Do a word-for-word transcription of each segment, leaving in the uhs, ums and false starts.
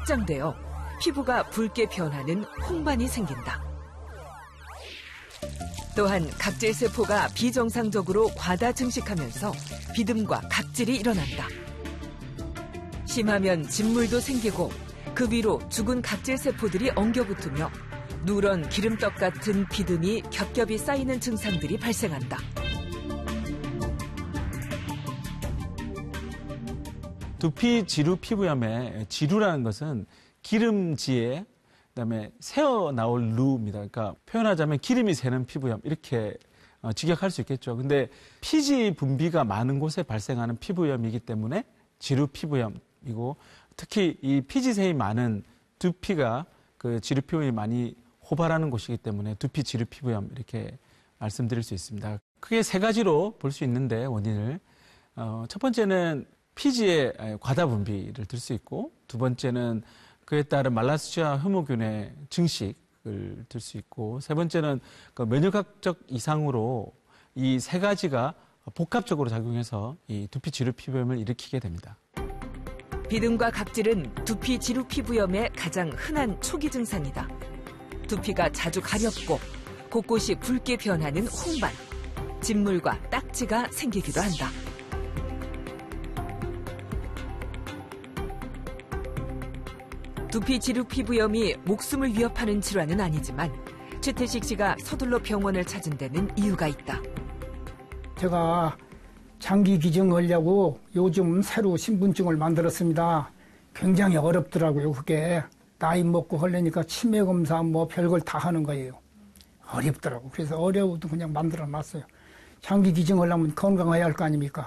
확장되어 피부가 붉게 변하는 홍반이 생긴다. 또한 각질세포가 비정상적으로 과다 증식하면서 비듬과 각질이 일어난다. 심하면 진물도 생기고 그 위로 죽은 각질세포들이 엉겨붙으며 누런 기름떡 같은 비듬이 겹겹이 쌓이는 증상들이 발생한다. 두피 지루 피부염의 지루라는 것은 기름지에 그다음에 새어 나올 루입니다. 그러니까 표현하자면 기름이 새는 피부염 이렇게 직역할 수 있겠죠. 근데 피지 분비가 많은 곳에 발생하는 피부염이기 때문에 지루 피부염이고 특히 이 피지샘이 많은 두피가 그 지루 피부염이 많이 호발하는 곳이기 때문에 두피 지루 피부염 이렇게 말씀드릴 수 있습니다. 크게 세 가지로 볼 수 있는데 원인을 어, 첫 번째는 피지의 과다 분비를 들 수 있고 두 번째는 그에 따른 말라스지아 혐오균의 증식을 들 수 있고 세 번째는 그 면역학적 이상으로 이 세 가지가 복합적으로 작용해서 이 두피 지루 피부염을 일으키게 됩니다. 비듬과 각질은 두피 지루 피부염의 가장 흔한 초기 증상이다. 두피가 자주 가렵고 곳곳이 붉게 변하는 홍반, 진물과 딱지가 생기기도 한다. 두피 지루 피부염이 목숨을 위협하는 질환은 아니지만 최태식 씨가 서둘러 병원을 찾은 데는 이유가 있다. 제가 장기 기증하려고 요즘 새로 신분증을 만들었습니다. 굉장히 어렵더라고요, 그게. 나이 먹고 하려니까 치매 검사 뭐 별걸 다 하는 거예요. 어렵더라고. 그래서 어려워도 그냥 만들어 놨어요. 장기 기증하려면 건강해야 할 거 아닙니까?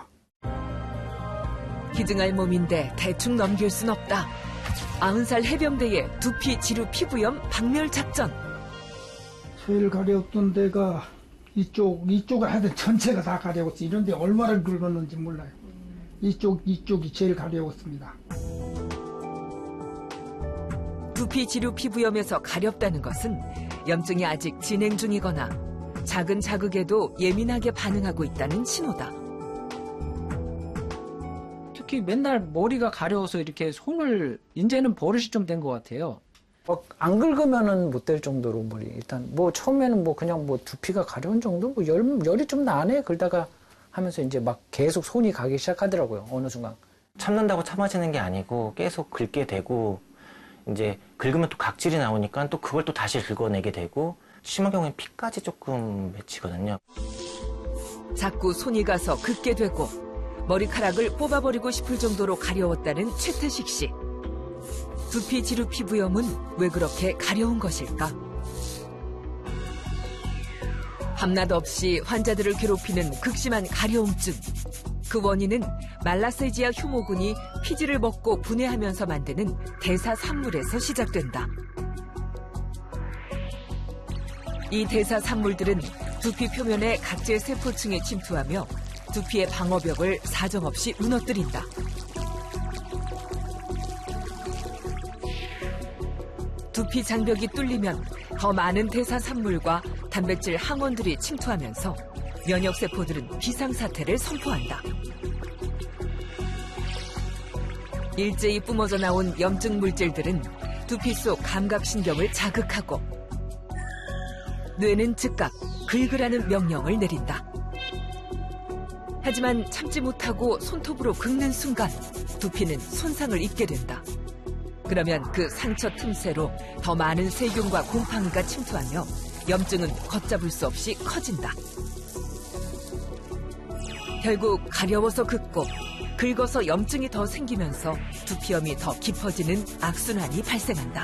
기증할 몸인데 대충 넘길 순 없다. 아흔 살 해병대의 두피 지루 피부염 박멸 작전. 제일 가려웠던 데가 이쪽, 이쪽을 하여튼 전체가 다 가려웠어. 이런 데 얼마나 긁었는지 몰라요. 이쪽, 이쪽이 제일 가려웠습니다. 두피 지루 피부염에서 가렵다는 것은 염증이 아직 진행 중이거나 작은 자극에도 예민하게 반응하고 있다는 신호다. 특히 맨날 머리가 가려워서 이렇게 손을 이제는 버릇이 좀 된 것 같아요. 막 안 긁으면은 못 될 정도로 머리 일단 뭐 처음에는 뭐 그냥 뭐 두피가 가려운 정도 뭐 열, 열이 좀 나네 그러다가 하면서 이제 막 계속 손이 가기 시작하더라고요. 어느 순간 참는다고 참아지는 게 아니고 계속 긁게 되고 이제 긁으면 또 각질이 나오니까 또 그걸 또 다시 긁어내게 되고 심한 경우엔 피까지 조금 맺히거든요. 자꾸 손이 가서 긁게 되고 머리카락을 뽑아버리고 싶을 정도로 가려웠다는 최태식 씨. 두피 지루 피부염은 왜 그렇게 가려운 것일까? 밤낮 없이 환자들을 괴롭히는 극심한 가려움증. 그 원인은 말라세지아 흉오군이 피지를 먹고 분해하면서 만드는 대사산물에서 시작된다. 이 대사산물들은 두피 표면의 각질 세포층에 침투하며 두피의 방어벽을 사정없이 무너뜨린다. 두피 장벽이 뚫리면 더 많은 대사산물과 단백질 항원들이 침투하면서 면역세포들은 비상사태를 선포한다. 일제히 뿜어져 나온 염증 물질들은 두피 속 감각신경을 자극하고 뇌는 즉각 긁으라는 명령을 내린다. 하지만 참지 못하고 손톱으로 긁는 순간 두피는 손상을 입게 된다. 그러면 그 상처 틈새로 더 많은 세균과 곰팡이가 침투하며 염증은 걷잡을 수 없이 커진다. 결국 가려워서 긁고 긁어서 염증이 더 생기면서 두피염이 더 깊어지는 악순환이 발생한다.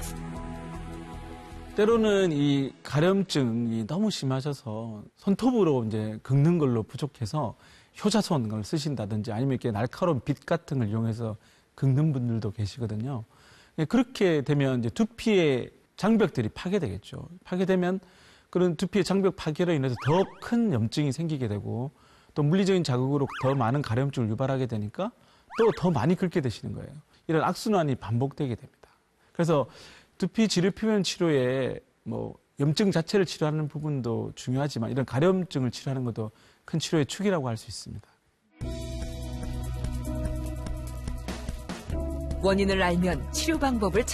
때로는 이 가려움증이 너무 심하셔서 손톱으로 이제 긁는 걸로 부족해서 효자손을 쓰신다든지 아니면 이렇게 날카로운 빗 같은 걸 이용해서 긁는 분들도 계시거든요. 그렇게 되면 이제 두피의 장벽들이 파괴되겠죠. 파괴되면 그런 두피의 장벽 파괴로 인해서 더 큰 염증이 생기게 되고 또 물리적인 자극으로 더 많은 가려움증을 유발하게 되니까 또 더 많이 긁게 되시는 거예요. 이런 악순환이 반복되게 됩니다. 그래서 두피 지루 표면 치료에 뭐 염증 자체를 치료하는 부분도 중요하지만 이런 가려움증을 치료하는 것도 큰 치료의 축이라고 할 수 있습니다. 원인을 알면 치료 방법을